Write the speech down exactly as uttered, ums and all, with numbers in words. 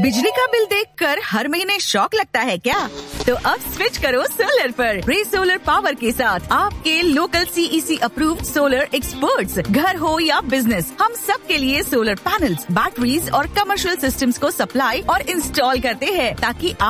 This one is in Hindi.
बिजली का बिल देखकर हर महीने शॉक लगता है क्या? तो अब स्विच करो सोलर पर। रे सोलर पावर के साथ आपके local CEC approved solar experts, घर हो या बिजनेस, हम सब के लिए सोलर पैनल्स, बैटरीज और कमर्शियल सिस्टम्स को सप्लाई और इंस्टॉल करते हैं ताकि आप